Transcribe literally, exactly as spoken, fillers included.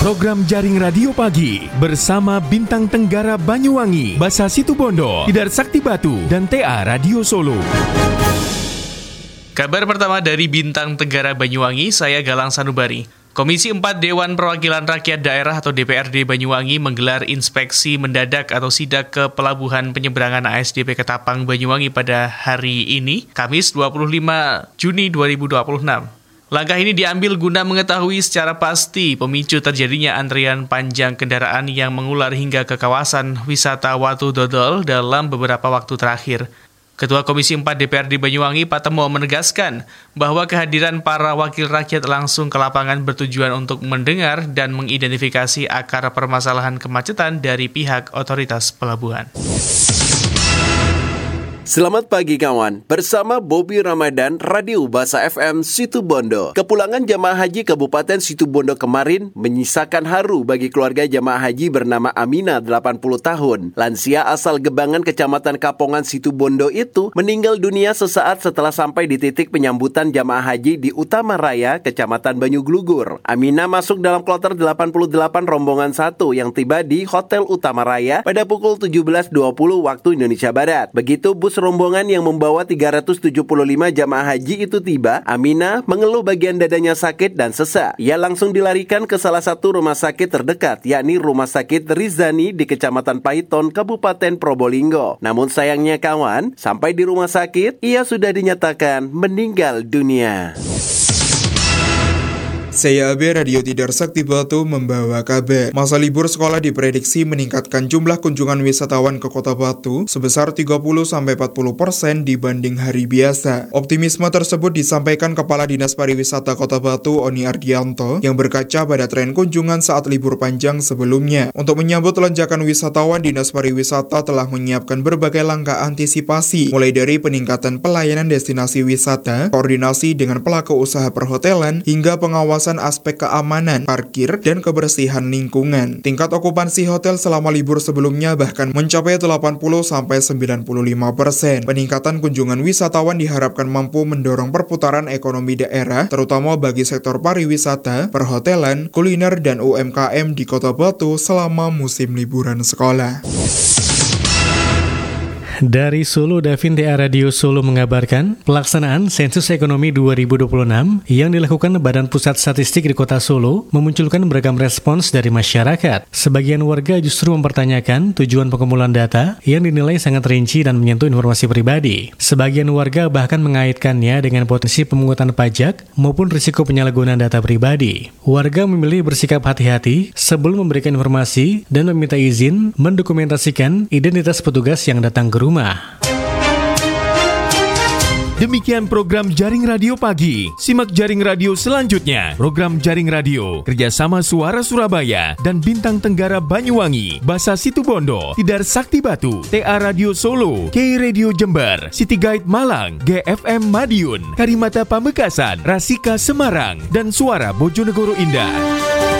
Program Jaring Radio Pagi bersama Bintang Tenggara Banyuwangi, Basa Situbondo, Tidar Sakti Batu, dan T A Radio Solo. Kabar pertama dari Bintang Tenggara Banyuwangi, saya Galang Sanubari. Komisi empat Dewan Perwakilan Rakyat Daerah atau D P R D Banyuwangi menggelar inspeksi mendadak atau sidak ke Pelabuhan Penyeberangan A S D P Ketapang Banyuwangi pada hari ini, Kamis dua puluh lima Juni dua ribu dua puluh enam. Langkah ini diambil guna mengetahui secara pasti pemicu terjadinya antrian panjang kendaraan yang mengular hingga ke kawasan wisata Watu Dodol dalam beberapa waktu terakhir. Ketua Komisi empat D P R D Banyuwangi, Pak Temo, menegaskan bahwa kehadiran para wakil rakyat langsung ke lapangan bertujuan untuk mendengar dan mengidentifikasi akar permasalahan kemacetan dari pihak otoritas pelabuhan. Selamat pagi kawan, bersama Bobby Ramadan, Radio Basa F M Situbondo. Kepulangan jamaah haji Kabupaten Situbondo kemarin menyisakan haru bagi keluarga jamaah haji bernama Amina, delapan puluh tahun. Lansia asal Gebangan, Kecamatan Kapongan, Situbondo itu meninggal dunia sesaat setelah sampai di titik penyambutan jamaah haji di Utama Raya, Kecamatan Banyuglugur. Amina masuk dalam kloter delapan puluh delapan rombongan satu yang tiba di Hotel Utama Raya pada pukul tujuh belas dua puluh waktu Indonesia Barat. Begitu bus rombongan yang membawa tiga ratus tujuh puluh lima jamaah haji itu tiba, Amina mengeluh bagian dadanya sakit dan sesak. Ia langsung dilarikan ke salah satu rumah sakit terdekat, yakni Rumah Sakit Rizani di Kecamatan Paiton, Kabupaten Probolinggo. Namun sayangnya kawan, sampai di rumah sakit, ia sudah dinyatakan meninggal dunia. Saya Abe, Radio Tidar Sakti Batu membawa kabar. Masa libur sekolah diprediksi meningkatkan jumlah kunjungan wisatawan ke Kota Batu sebesar tiga puluh sampai empat puluh persen dibanding hari biasa. Optimisme tersebut disampaikan Kepala Dinas Pariwisata Kota Batu, Oni Ardianto, yang berkaca pada tren kunjungan saat libur panjang sebelumnya. Untuk menyambut lonjakan wisatawan, Dinas Pariwisata telah menyiapkan berbagai langkah antisipasi, mulai dari peningkatan pelayanan destinasi wisata, koordinasi dengan pelaku usaha perhotelan, hingga pengawasan aspek keamanan, parkir, dan kebersihan lingkungan. Tingkat okupansi hotel selama libur sebelumnya bahkan mencapai delapan puluh sampai sembilan puluh lima persen. Peningkatan kunjungan wisatawan diharapkan mampu mendorong perputaran ekonomi daerah, terutama bagi sektor pariwisata, perhotelan, kuliner, dan U M K M di Kota Batu selama musim liburan sekolah. Dari Solo, Davin T A Radio Solo mengabarkan pelaksanaan sensus ekonomi dua ribu dua puluh enam yang dilakukan Badan Pusat Statistik di Kota Solo memunculkan beragam respons dari masyarakat. Sebagian warga justru mempertanyakan tujuan pengumpulan data yang dinilai sangat rinci dan menyentuh informasi pribadi. Sebagian warga bahkan mengaitkannya dengan potensi pemungutan pajak maupun risiko penyalahgunaan data pribadi. Warga memilih bersikap hati-hati sebelum memberikan informasi dan meminta izin mendokumentasikan identitas petugas yang datang ke rumah. Demikian program Jaring Radio Pagi. Simak Jaring Radio selanjutnya. Program Jaring Radio kerjasama Suara Surabaya dan Bintang Tenggara Banyuwangi, Basa Situbondo, Tidar Sakti Batu, T A Radio Solo, K Radio Jember, City Guide Malang, G F M Madiun, Karimata Pamekasan, Rasika Semarang, dan Suara Bojonegoro Indah.